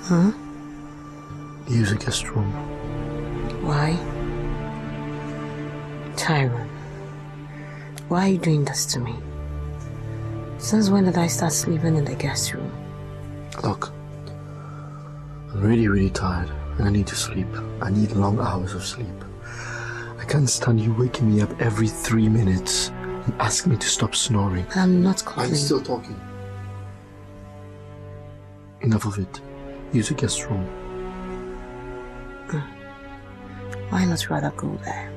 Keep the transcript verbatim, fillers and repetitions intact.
Huh? Use the guest room. Why? Tyrone, why are you doing this to me? Since when did I start sleeping in the guest room? Look, I'm really, really tired and I need to sleep. I need long hours of sleep. I can't stand you waking me up every three minutes and asking me to stop snoring. I'm not calling. I'm still talking. Enough of it. Use the guest room. Why not rather go there?